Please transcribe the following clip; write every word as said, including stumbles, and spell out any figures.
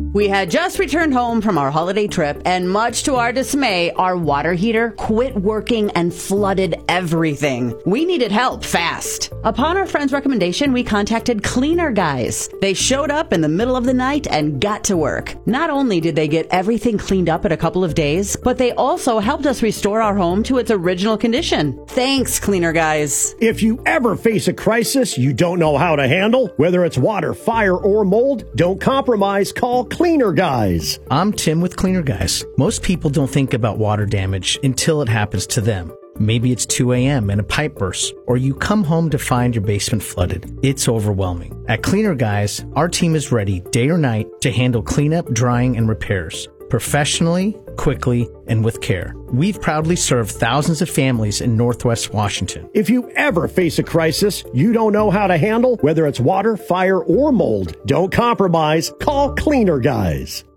We had just returned home from our holiday trip, and much to our dismay, our water heater quit working and flooded everything. We needed help fast. Upon our friend's recommendation, we contacted Cleaner Guys. They showed up in the middle of the night and got to work. Not only did they get everything cleaned up in a couple of days, but they also helped us restore our home to its original condition. Thanks, Cleaner Guys. If you ever face a crisis you don't know how to handle, whether it's water, fire, or mold, don't compromise. Call Cleaner Guys. I'm Tim with Cleaner Guys. Most people don't think about water damage until it happens to them. Maybe it's two a.m. and a pipe bursts, or you come home to find your basement flooded. It's overwhelming. At Cleaner Guys, our team is ready day or night to handle cleanup, drying, and repairs. Professionally, quickly, and with care. We've proudly served thousands of families in Northwest Washington. If you ever face a crisis you don't know how to handle, whether it's water, fire, or mold, don't compromise. Call Cleaner Guys.